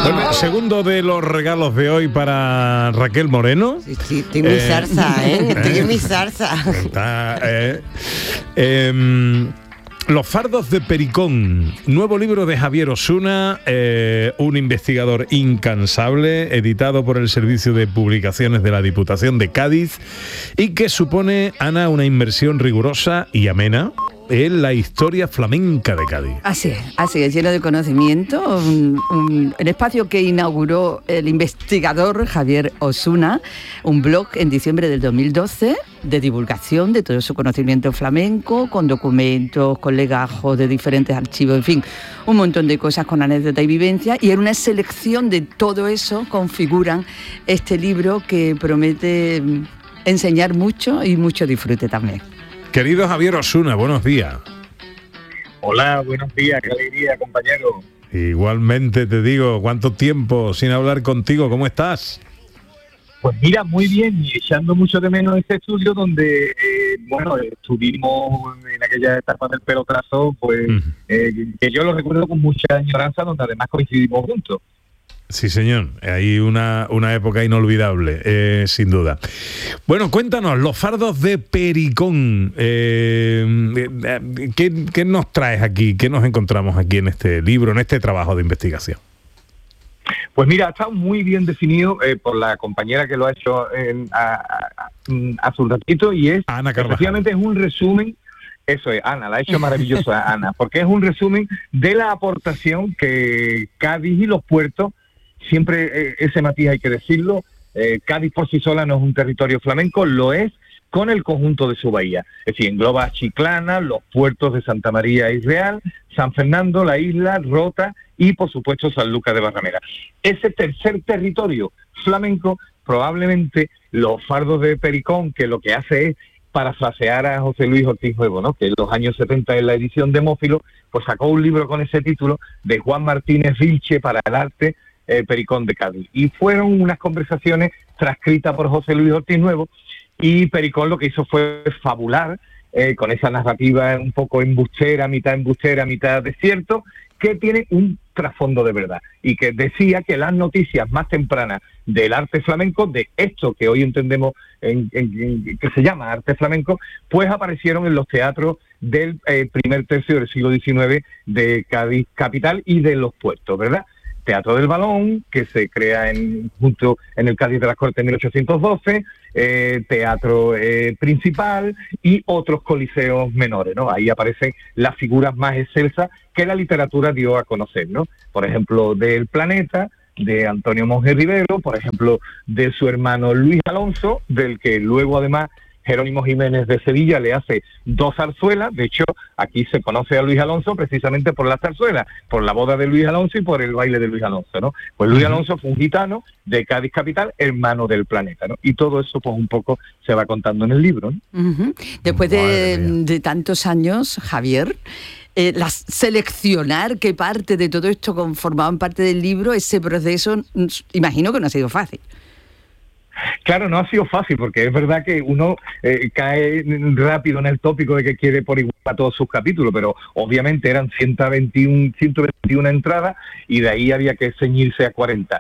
Bueno, segundo de los regalos de hoy para Raquel Moreno. Sí, estoy muy zarza, estoy en mi zarza. Los fardos de Pericón, nuevo libro de Javier Osuna, un investigador incansable, editado por el Servicio de Publicaciones de la Diputación de Cádiz, y que supone, Ana, una inmersión rigurosa y amena en la historia flamenca de Cádiz. Así es, lleno de conocimiento, un espacio que inauguró el investigador Javier Osuna, un blog en diciembre del 2012 de divulgación de todo su conocimiento flamenco, con documentos, con legajos de diferentes archivos, en fin, un montón de cosas con anécdotas y vivencias, y en una selección de todo eso configuran este libro que promete enseñar mucho y mucho disfrute también. Querido Javier Osuna, buenos días. Hola, buenos días, qué alegría, compañero. Igualmente te digo, ¿cuánto tiempo sin hablar contigo? ¿Cómo estás? Pues mira, muy bien, y echando mucho de menos este estudio donde, estuvimos en aquella etapa del pelotazo, pues que yo lo recuerdo con mucha añoranza, donde además coincidimos juntos. Sí, señor, hay una época inolvidable, sin duda. Bueno, cuéntanos, los fardos de Pericón, ¿qué nos traes aquí? ¿Qué nos encontramos aquí en este libro, en este trabajo de investigación? Pues mira, ha estado muy bien definido por la compañera que lo ha hecho hace un ratito, y es, Ana Carvajal. Efectivamente es un resumen. Eso es, Ana, la ha hecho maravillosa Ana, porque es un resumen de la aportación que Cádiz y los puertos, siempre ese matiz hay que decirlo, Cádiz por sí sola no es un territorio flamenco, lo es con el conjunto de su bahía. Es decir, engloba a Chiclana, los puertos de Santa María y Real, San Fernando, la isla, Rota y, por supuesto, Sanlúcar de Barrameda. Ese tercer territorio flamenco, probablemente los fardos de Pericón, que lo que hace es parafrasear a José Luis Ortiz Nuevo, ¿no?, que en los años 70 en la edición de Mófilo, pues sacó un libro con ese título de Juan Martínez Vilche para el arte, Pericón de Cádiz. Y fueron unas conversaciones transcritas por José Luis Ortiz Nuevo, y Pericón lo que hizo fue fabular con esa narrativa un poco embustera, mitad desierto, que tiene un trasfondo de verdad, y que decía que las noticias más tempranas del arte flamenco, de esto que hoy entendemos que se llama arte flamenco, pues aparecieron en los teatros del primer tercio del siglo XIX de Cádiz capital y de los puertos, ¿verdad? Teatro del Balón, que se crea junto en el Cádiz de las Cortes en 1812, teatro principal y otros coliseos menores, ¿no? Ahí aparecen las figuras más excelsas que la literatura dio a conocer, ¿no? Por ejemplo, del Planeta, de Antonio Monge Rivero, por ejemplo, de su hermano Luis Alonso, del que luego además Jerónimo Jiménez de Sevilla le hace 2 zarzuelas. De hecho, aquí se conoce a Luis Alonso precisamente por las zarzuelas, por la boda de Luis Alonso y por el baile de Luis Alonso, ¿no? Pues Luis Alonso fue un gitano de Cádiz capital, hermano del Planeta, ¿no? Y todo eso pues un poco se va contando en el libro, ¿no? Después de tantos años, Javier, seleccionar qué parte de todo esto conformaban parte del libro, ese proceso, imagino que no ha sido fácil. Claro, no ha sido fácil, porque es verdad que uno cae rápido en el tópico de que quiere por igual a todos sus capítulos, pero obviamente eran 121 entradas y de ahí había que ceñirse a 40.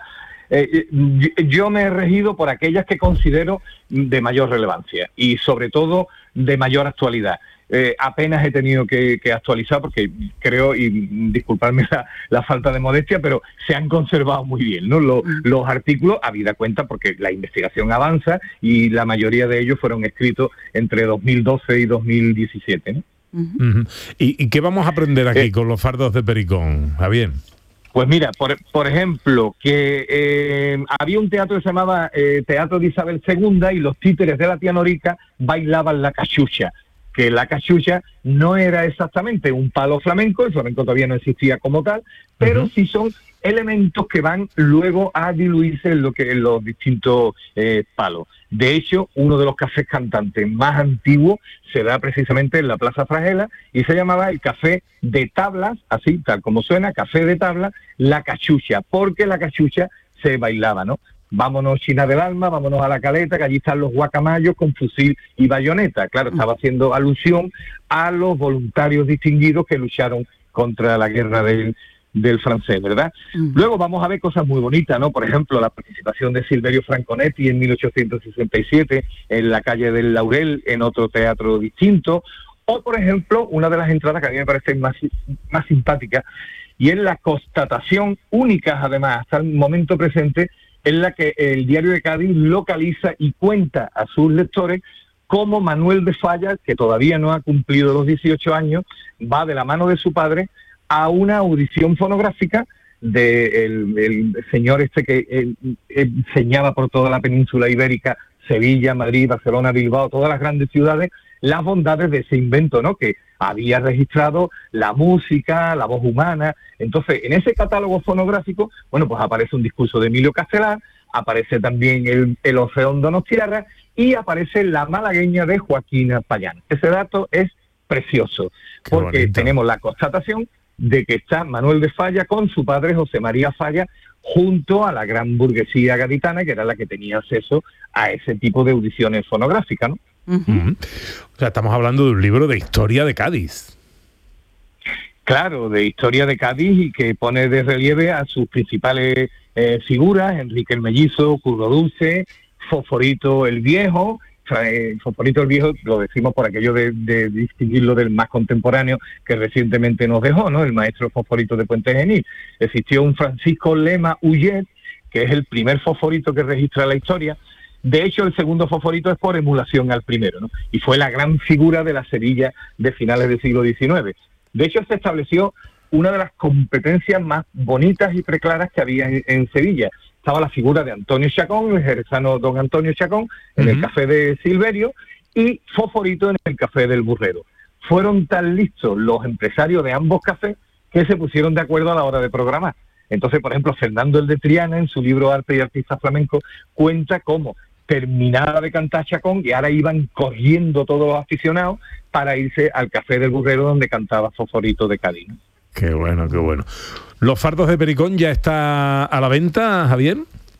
Yo me he regido por aquellas que considero de mayor relevancia y sobre todo de mayor actualidad. Apenas he tenido que actualizar porque creo, y disculpadme la falta de modestia, pero se han conservado muy bien, ¿no? Los artículos, habida cuenta, porque la investigación avanza y la mayoría de ellos fueron escritos entre 2012 y 2017, ¿no? ¿Y qué vamos a aprender aquí con los fardos de Pericón, Javier? Pues mira, por ejemplo, que había un teatro que se llamaba Teatro de Isabel II y los títeres de la tía Norica bailaban la cachucha, que la cachucha no era exactamente un palo flamenco, el flamenco todavía no existía como tal, pero sí son elementos que van luego a diluirse en los distintos palos. De hecho, uno de los cafés cantantes más antiguos se da precisamente en la Plaza Fragela y se llamaba el café de tablas, así tal como suena, café de tablas, la cachucha, porque la cachucha se bailaba, ¿no? Vámonos China del Alma, vámonos a la Caleta, que allí están los guacamayos con fusil y bayoneta. Claro, estaba haciendo alusión a los voluntarios distinguidos que lucharon contra la guerra del del francés, ¿verdad? Luego vamos a ver cosas muy bonitas, ¿no? Por ejemplo, la participación de Silverio Franconetti en 1867 en la calle del Laurel, en otro teatro distinto, o por ejemplo, una de las entradas que a mí me parece más simpática, y es la constatación única, además, hasta el momento presente, en la que el Diario de Cádiz localiza y cuenta a sus lectores cómo Manuel de Falla, que todavía no ha cumplido los 18 años, va de la mano de su padre a una audición fonográfica del señor este que enseñaba por toda la península ibérica, Sevilla, Madrid, Barcelona, Bilbao, todas las grandes ciudades, las bondades de ese invento, ¿no? Que había registrado la música, la voz humana. Entonces, en ese catálogo fonográfico, bueno, pues aparece un discurso de Emilio Castelar, aparece también el Orfeón Donostiarra y aparece la malagueña de Joaquina Payán. Ese dato es precioso, porque tenemos la constatación de que está Manuel de Falla con su padre José María Falla junto a la gran burguesía gaditana, que era la que tenía acceso a ese tipo de audiciones fonográficas, ¿no? O sea, estamos hablando de un libro de historia de Cádiz. Claro, de historia de Cádiz, y que pone de relieve a sus principales figuras: Enrique el Mellizo, Curro Dulce, Fosforito el Viejo. Fosforito el Viejo lo decimos por aquello de distinguirlo del más contemporáneo que recientemente nos dejó, ¿no? El maestro Fosforito de Puente Genil. Existió un Francisco Lema Ullet, que es el primer fosforito que registra la historia. De hecho, el segundo fosforito es por emulación al primero, ¿no? Y fue la gran figura de la Sevilla de finales del siglo XIX. De hecho, se estableció una de las competencias más bonitas y preclaras que había en Sevilla. Estaba la figura de Antonio Chacón, el jerezano don Antonio Chacón, en el café de Silverio, y Fosforito en el café del Burrero. Fueron tan listos los empresarios de ambos cafés que se pusieron de acuerdo a la hora de programar. Entonces, por ejemplo, Fernando el de Triana, en su libro Arte y Artista Flamenco, cuenta cómo terminaba de cantar Chacón y ahora iban corriendo todos los aficionados para irse al café del Burrero donde cantaba Fosforito de Cádiz. Qué bueno, qué bueno. ¿Los fardos de Pericón ya está a la venta, Javier?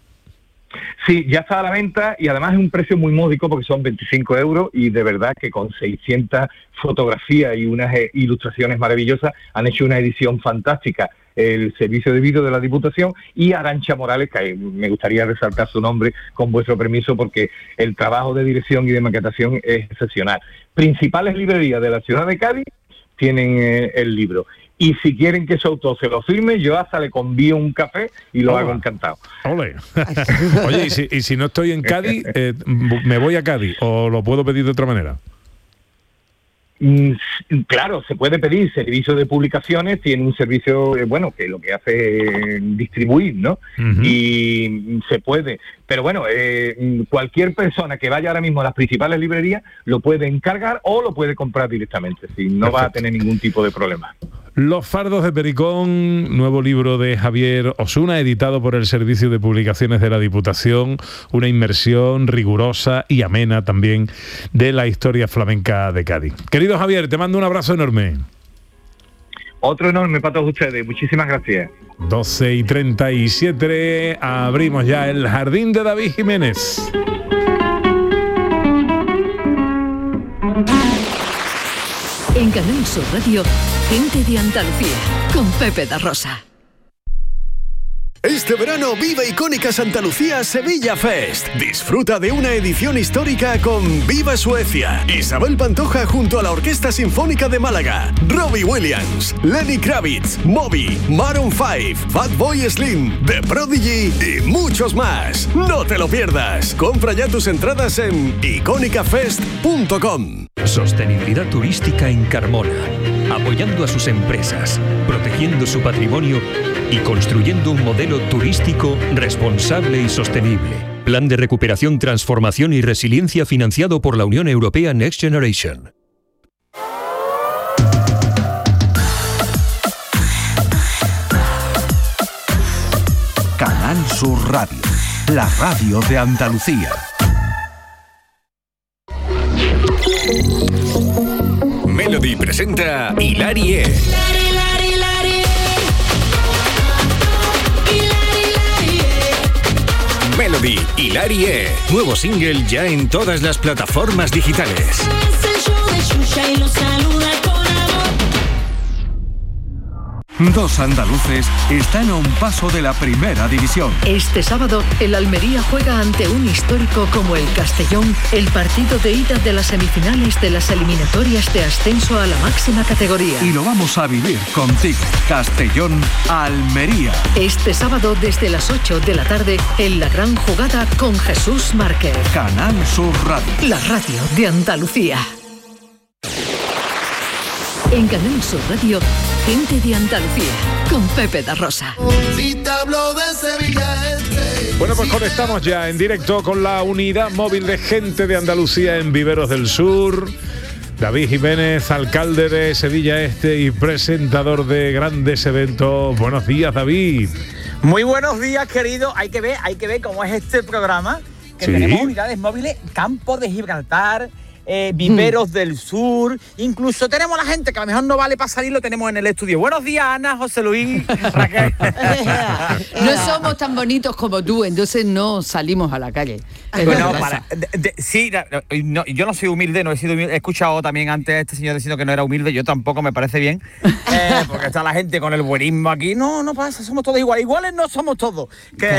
Sí, ya está a la venta, y además es un precio muy módico porque son 25 euros, y de verdad que con 600 fotografías y unas ilustraciones maravillosas han hecho una edición fantástica el Servicio de Vídeo de la Diputación y Arantxa Morales, que me gustaría resaltar su nombre con vuestro permiso porque el trabajo de dirección y de maquetación es excepcional. Principales librerías de la ciudad de Cádiz tienen el libro. Y si quieren que su autor se lo firme, yo hasta le convío un café y lo hago encantado. Ole. Oye, y si no estoy en Cádiz, ¿me voy a Cádiz o lo puedo pedir de otra manera? Claro, se puede pedir. Servicio de Publicaciones tiene un servicio, bueno, que lo que hace es distribuir, ¿no? Y se puede. Pero bueno, cualquier persona que vaya ahora mismo a las principales librerías lo puede encargar o lo puede comprar directamente, si no va a tener ningún tipo de problema. Los fardos de Pericón, nuevo libro de Javier Osuna, editado por el Servicio de Publicaciones de la Diputación, una inmersión rigurosa y amena también de la historia flamenca de Cádiz. Querido Javier, te mando un abrazo enorme. Otro enorme para todos ustedes, muchísimas gracias. 12:37, abrimos ya el Jardín de David Jiménez. En Canal Sur Radio, Gente de Andalucía, con Pepe da Rosa. Este verano vive Icónicas Andalucía Sevilla Fest. Disfruta de una edición histórica con Viva Suecia, Isabel Pantoja junto a la Orquesta Sinfónica de Málaga, Robbie Williams, Lenny Kravitz, Moby, Maroon 5, Fatboy Slim, The Prodigy y muchos más. No te lo pierdas. Compra ya tus entradas en icónicafest.com. Sostenibilidad turística en Carmona, apoyando a sus empresas, protegiendo su patrimonio y construyendo un modelo turístico responsable y sostenible. Plan de recuperación, transformación y resiliencia financiado por la Unión Europea Next Generation. Canal Sur Radio, la radio de Andalucía. Melody presenta Hilarie. Melody, Hilarie. Nuevo single ya en todas las plataformas digitales. Dos andaluces están a un paso de la primera división. Este sábado, el Almería juega ante un histórico como el Castellón, el partido de ida de las semifinales de las eliminatorias de ascenso a la máxima categoría. Y lo vamos a vivir contigo. Castellón, Almería. Este sábado, desde las 8 de la tarde, en La Gran Jugada con Jesús Márquez. Canal Sur Radio. La radio de Andalucía. En Canal Sur Radio, Gente de Andalucía, con Pepe da Rosa. Bueno, pues conectamos ya en directo con la unidad móvil de Gente de Andalucía en Viveros del Sur. David Jiménez, alcalde de Sevilla Este y presentador de grandes eventos. Buenos días, David. Muy buenos días, querido. Hay que ver cómo es este programa, que tenemos unidades móviles, Campo de Gibraltar, Viveros del Sur, incluso tenemos a la gente que a lo mejor no vale para salir, lo tenemos en el estudio. Buenos días, Ana, José Luis, Raquel. No somos tan bonitos como tú, entonces no salimos a la calle. Bueno, yo no soy humilde, no he sido humilde. He escuchado también antes a este señor diciendo que no era humilde, yo tampoco, me parece bien, porque está la gente con el buenismo aquí. No pasa, somos todos iguales no somos todos.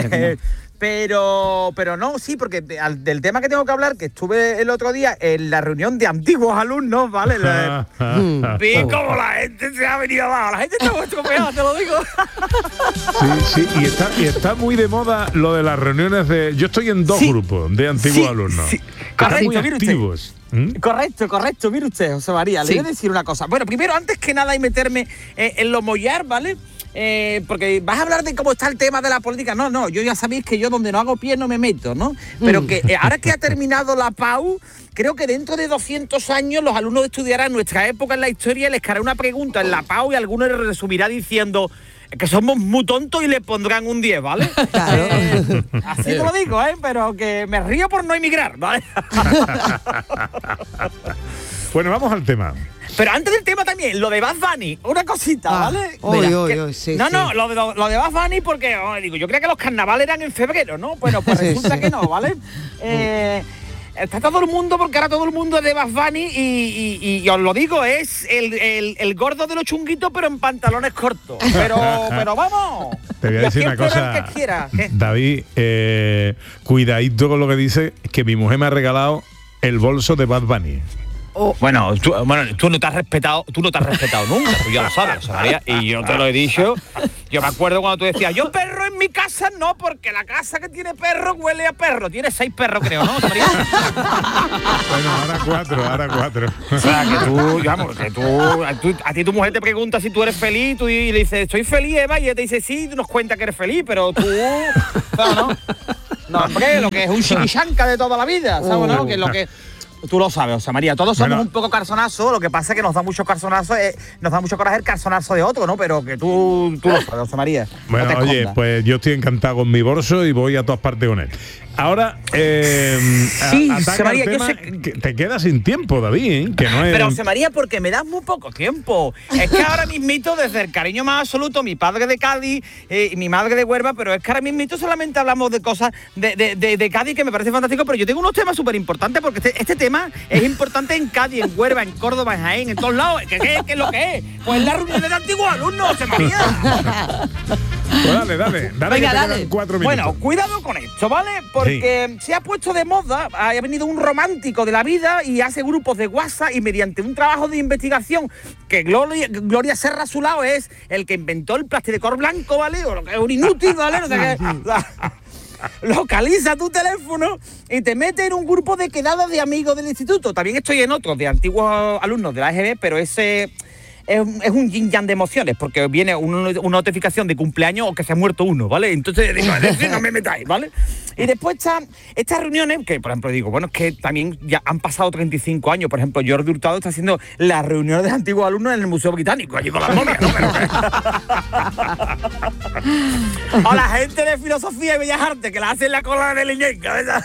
Pero no, sí, porque del tema que tengo que hablar, que estuve el otro día en la reunión de antiguos alumnos, ¿vale? Vi cómo la gente se ha venido abajo, la gente está vuestro peor, te lo digo. Sí, y está muy de moda lo de las reuniones de... Yo estoy en dos grupos de antiguos alumnos. Sí. Correcto, muy activos. Correcto, mire usted, José María, le voy a decir una cosa. Bueno, primero, antes que nada, y meterme en lo mollar, ¿vale? Porque vas a hablar de cómo está el tema de la política. No, yo ya sabéis que yo donde no hago pie no me meto, ¿no? Pero que ahora que ha terminado la PAU, creo que dentro de 200 años los alumnos estudiarán nuestra época en la historia y les caerá una pregunta en la PAU y alguno les resumirá diciendo que somos muy tontos y le pondrán un 10, ¿vale? Claro. Así te lo digo, pero que me río por no emigrar, ¿vale? Bueno, vamos al tema. Pero antes del tema también, lo de Bad Bunny, una cosita, ¿vale? Lo de Bad Bunny, porque yo creía que los carnavales eran en febrero, ¿no? Bueno, pues resulta que no, ¿vale? Está todo el mundo, porque ahora todo el mundo es de Bad Bunny y os lo digo, es el gordo de los chunguitos, pero en pantalones cortos. Pero vamos. Te voy a decir una cosa, David, cuidadito con lo que dice, que mi mujer me ha regalado el bolso de Bad Bunny. Bueno, tú no te has respetado nunca, tú ya lo sabes, María, y yo te lo he dicho. Yo me acuerdo cuando tú decías, yo perro en mi casa no, porque la casa que tiene perro huele a perro. Tienes 6 perros, creo, ¿no, María? Bueno, ahora 4. O sea, que tú, a ti tu mujer te pregunta si tú eres feliz, tú y le dices, estoy feliz, Eva, y ella te dice, sí, nos cuenta que eres feliz, pero tú... No, hombre, lo que es un chiquichanca de toda la vida, ¿sabes, no? Que es lo que... Tú lo sabes, José María, todos somos un poco carzonazo, lo que pasa es que nos da mucho carzonazo, nos da mucho coraje el carzonazo de otro, ¿no? Pero que tú lo sabes, José María. Bueno, no oye, pues yo estoy encantado con mi bolso y voy a todas partes con él. Ahora, sí, José María, yo sé que te quedas sin tiempo, David, que no es... Pero, José María, porque me das muy poco tiempo. Es que ahora mismito, desde el cariño más absoluto, mi padre de Cádiz y mi madre de Huelva, pero es que ahora mismito solamente hablamos de cosas de Cádiz, que me parece fantástico, pero yo tengo unos temas súper importantes, porque este tema es importante en Cádiz, en Huelva, en Córdoba, en Jaén, en todos lados. ¿Qué es lo que es? Pues la reunión de antiguos alumnos, José María. Pues dale. Venga, dale. 4 minutos. Bueno, cuidado con esto, ¿vale? Porque se ha puesto de moda, ha venido un romántico de la vida y hace grupos de WhatsApp y mediante un trabajo de investigación que Gloria Serra a su lado es el que inventó el plastidecor blanco, ¿vale? O lo que es un inútil, ¿vale? No sé qué. Localiza tu teléfono y te mete en un grupo de quedadas de amigos del instituto. También estoy en otros de antiguos alumnos de la EGB, pero ese... Es un yin yang de emociones, porque viene una notificación de cumpleaños o que se ha muerto uno, ¿vale? Entonces digo, no me metáis, ¿vale? Y después estas reuniones, que por ejemplo digo, bueno, es que también ya han pasado 35 años, por ejemplo, Jordi Hurtado está haciendo las reuniones de antiguos alumnos en el Museo Británico, allí con las momias, ¿no? O la gente de Filosofía y Bellas Artes, que la hacen la cola de Liñenca, ¿verdad?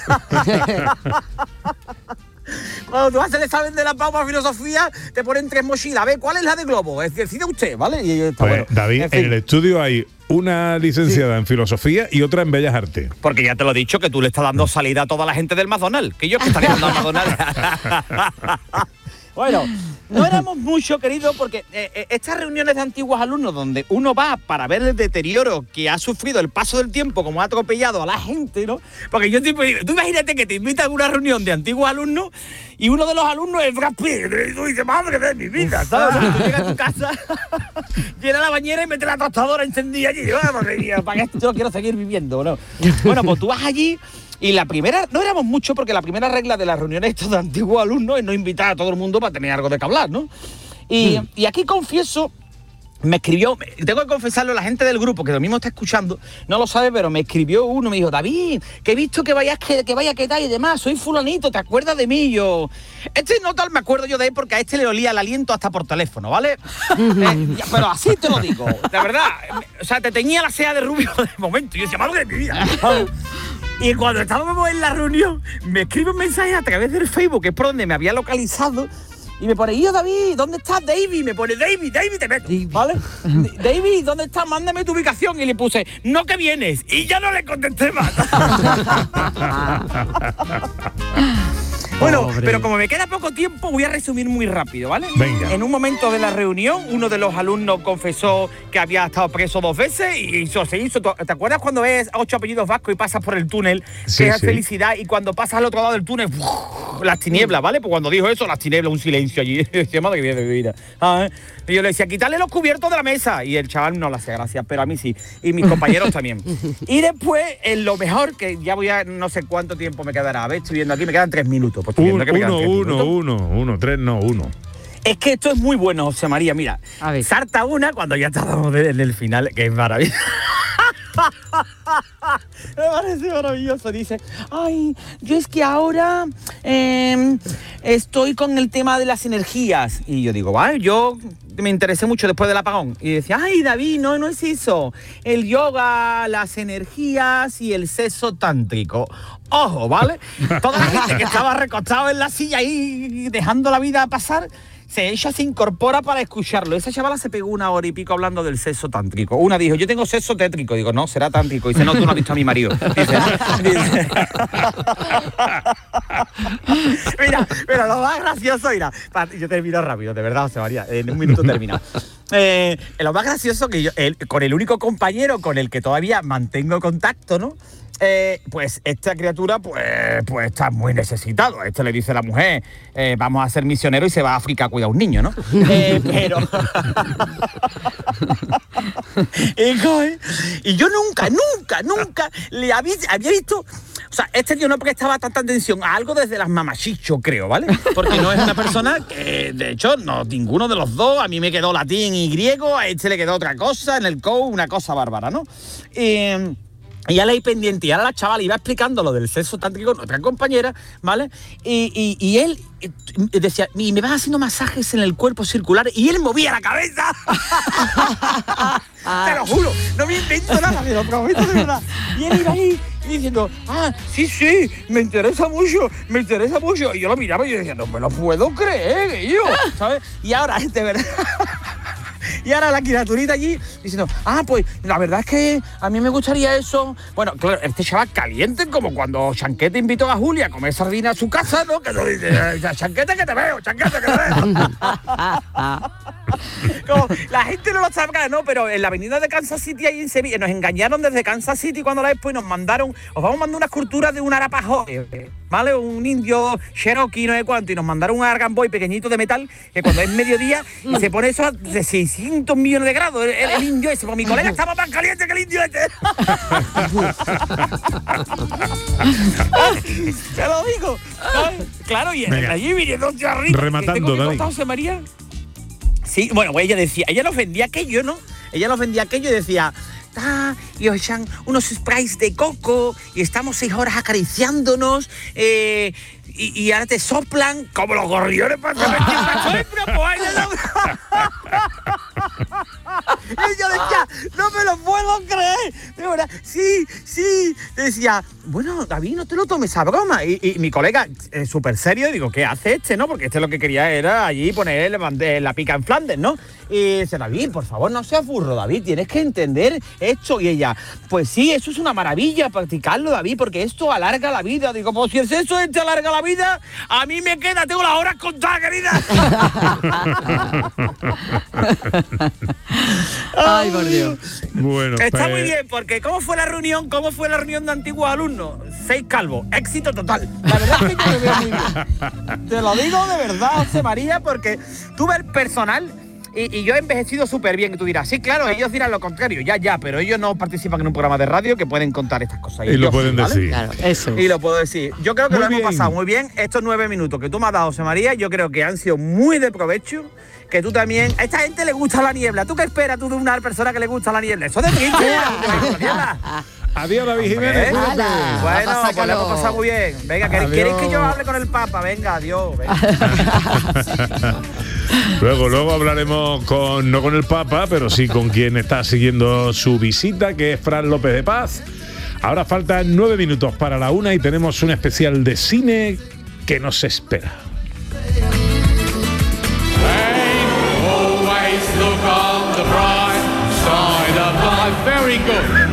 Cuando tú haces el examen de la PAU para filosofía, te ponen 3 mochilas. A ver, ¿cuál es la de globo? Decide usted, ¿vale? Y está pues, bueno. David, en el estudio hay una licenciada en filosofía y otra en Bellas Artes. Porque ya te lo he dicho, que tú le estás dando salida a toda la gente del McDonald's. Que yo que estaría dando al McDonald's. Bueno, no éramos mucho, querido, porque estas reuniones de antiguos alumnos donde uno va para ver el deterioro que ha sufrido el paso del tiempo, como ha atropellado a la gente, ¿no? Porque yo siempre digo, tú imagínate que te invitan a una reunión de antiguos alumnos y uno de los alumnos es Brad Pitt, y tú dices, madre de mi vida, ¿sabes? Tú llegas a tu casa, llena la bañera y mete la tostadora encendida allí, para que yo quiero seguir viviendo, ¿no? Bueno, pues tú vas allí. Y la primera, no éramos muchos porque la primera regla de las reuniones estos de antiguos alumnos es no invitar a todo el mundo para tener algo de que hablar, ¿no? Y aquí confieso, me escribió, tengo que confesarlo, la gente del grupo, que lo mismo está escuchando, no lo sabe, pero me escribió uno, me dijo, David, que he visto que vaya que tal y demás, soy fulanito, ¿te acuerdas de mí? Y yo, no tal me acuerdo yo de él porque a este le olía el aliento hasta por teléfono, ¿vale? Pero así te lo digo, de verdad, o sea, te teñía la ceja de rubio de momento, y yo decía, madre de mi vida. Y cuando estábamos en la reunión, me escribe un mensaje a través del Facebook, que es por donde me había localizado, y me pone, yo David, ¿dónde estás, David? Me pone, David, te meto, ¿vale? David, ¿dónde estás? Mándame tu ubicación. Y le puse, no que vienes. Y ya no le contesté más. Bueno, pero como me queda poco tiempo, voy a resumir muy rápido, ¿vale? Venga. En un momento de la reunión, uno de los alumnos confesó que había estado preso 2 veces y se hizo. ¿Te acuerdas cuando ves 8 apellidos vascos y pasas por el túnel? Sí, que es felicidad, y cuando pasas al otro lado del túnel, las tinieblas, ¿vale? Pues cuando dijo eso, las tinieblas, un silencio allí. Decía, madre que viene de vida. Y yo le decía, quitarle los cubiertos de la mesa. Y el chaval no le hacía gracia, pero a mí sí. Y mis compañeros también. Y después, en lo mejor, que ya voy a, no sé cuánto tiempo me quedará. A ver, estoy viendo aquí, me quedan 3 minutos. Pues uno. Es que esto es muy bueno, José María. Mira, salta una cuando ya estábamos en el final, que es maravilloso. Me parece maravilloso. Dice, ay, yo es que ahora estoy con el tema de las energías. Y yo digo, vale, yo me interesé mucho después del apagón. Y decía, ay, David, no es eso. El yoga, las energías y el sexo tántrico. Ojo, ¿vale? Toda la gente que estaba recostado en la silla ahí dejando la vida pasar, ella se incorpora para escucharlo. Esa chavala se pegó 1 hora y pico hablando del sexo tántrico. Una dijo, yo tengo sexo tétrico. Digo, no, será tántrico. Dice, no, tú no has visto a mi marido. Dice mira, lo más gracioso, mira, yo termino rápido, de verdad, José María, en 1 minuto termino. Lo más gracioso que yo, con el único compañero con el que todavía mantengo contacto, ¿no? Pues esta criatura pues está muy necesitado. Le dice la mujer, vamos a ser misioneros, y se va a África a cuidar a un niño, ¿no? Pero y yo nunca le había visto. O sea, este tío no prestaba tanta atención a algo desde las mamachicho, creo, ¿vale? Porque no es una persona que, de hecho, no, ninguno de los dos. A mí me quedó latín y griego, a este le quedó otra cosa, en el COU una cosa bárbara, ¿no? Y ya leí pendiente, y ahora la chavala iba explicando lo del sexo tántrico con otra compañera, ¿vale? Y él decía, y me vas haciendo masajes en el cuerpo circular, y él movía la cabeza. Te lo juro, no me invento nada, me lo prometo de verdad. Y él iba ahí diciendo, sí, me interesa mucho. Y yo lo miraba y yo decía, no me lo puedo creer, yo, ¿sabes? Y ahora, de verdad... Y ahora la criaturita allí diciendo, pues la verdad es que a mí me gustaría eso. Bueno, claro, este chaval caliente, como cuando Chanquete invitó a Julia a comer sardina a su casa, ¿no? Que lo dice, Chanquete que te veo. Como, la gente no lo sabe, ¿no? Pero en la avenida de Kansas City, ahí en Sevilla, nos engañaron desde Kansas City cuando la después nos mandaron, os vamos a mandar unas culturas de un arapaho, ¿vale? Un indio cherokee, no sé cuánto, y nos mandaron un argamboy pequeñito de metal, que cuando es mediodía y se pone eso de 600 millones de grados, el indio ese. Pues mi colega estaba más caliente que el indio este. Te lo digo. Claro, y allí viniendo un charrito. Rematando, David. José María. Sí, bueno, pues ella decía, ella nos vendía aquello, ¿no? Ella nos vendía aquello y decía, y os echan unos sprays de coco y estamos 6 horas acariciándonos y ahora te soplan como los gorriones para saber quién está hembra, pues Y yo decía, no me lo puedo creer. De verdad, sí. Decía, bueno, David, no te lo tomes a broma. Y mi colega, súper serio, digo, ¿qué hace este, no? Porque este lo que quería era allí poner la pica en Flandes, ¿no? Y dice, David, por favor, no seas burro, David, tienes que entender esto. Y ella, pues sí, eso es una maravilla practicarlo, David, porque esto alarga la vida. Digo, pues si es eso, te alarga la vida, a mí me queda, tengo las horas contadas, querida. Ay, por Dios. Bueno, está muy bien, porque ¿cómo fue la reunión de antiguos alumnos? 6 calvos, éxito total. La verdad es que yo me veo muy bien. Te lo digo de verdad, José María, porque tú ves el personal y yo he envejecido súper bien. Y tú dirás, sí, claro, ellos dirán lo contrario, ya, pero ellos no participan en un programa de radio que pueden contar estas cosas. Y lo pueden decir. Claro, eso. Y lo puedo decir. Yo creo que Muy lo hemos bien. pasado muy bien. Estos 9 minutos que tú me has dado, José María, yo creo que han sido muy de provecho. Que tú también... A esta gente le gusta la niebla. ¿Tú qué esperas tú de una persona que le gusta la niebla? Eso de triste. Adiós, David Jiménez. Cuídate. Bueno, pues lo hemos pasado muy bien. Venga, ¿queréis que yo hable con el Papa? Venga, adiós. Venga. Luego hablaremos no con el Papa, pero sí con quien está siguiendo su visita, que es Fran López de Paz. Ahora faltan 9 minutos para la 1 y tenemos un especial de cine que nos espera. Very good.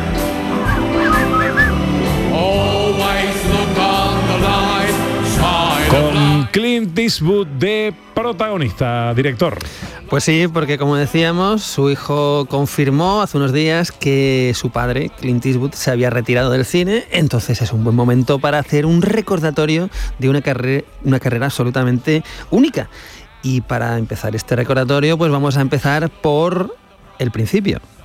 Always look on the light side. Con Clint Eastwood de protagonista, director. Pues sí, porque como decíamos, su hijo confirmó hace unos días que su padre, Clint Eastwood, se había retirado del cine, entonces es un buen momento para hacer un recordatorio de una carrera absolutamente única. Y para empezar este recordatorio, pues vamos a empezar por el principio.